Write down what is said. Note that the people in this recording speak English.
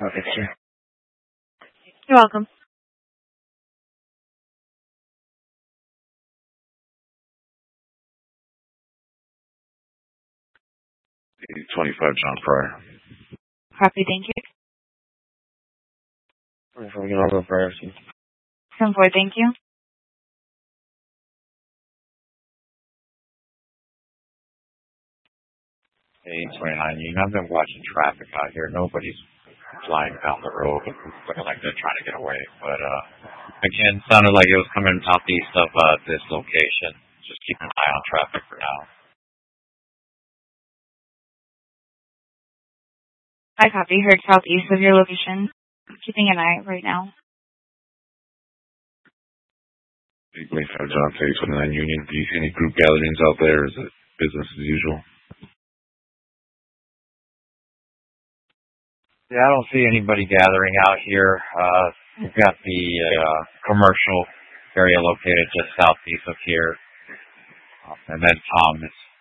Okay, sure. You're welcome. 25 John Pryor. Copy, thank you. Before we get over privacy. 10-4, thank you. Hey, 29 Union. I've been watching traffic out here. Nobody's flying down the road looking like they're trying to get away. But, again, sounded like it was coming southeast of this location. Just keep an eye on traffic for now. I copy. Heard southeast of your location. Keeping an eye right now. 25 John, 29 Union. Do you see any group gatherings out there? Or is it business as usual? Yeah, I don't see anybody gathering out here. We've got the commercial area located just southeast of here. And then Tom is